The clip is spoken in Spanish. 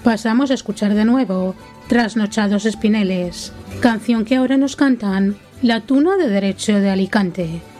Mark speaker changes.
Speaker 1: pasamos a escuchar de nuevo Trasnochados Espineles, canción que ahora nos cantan La Tuna de Derecho de Alicante.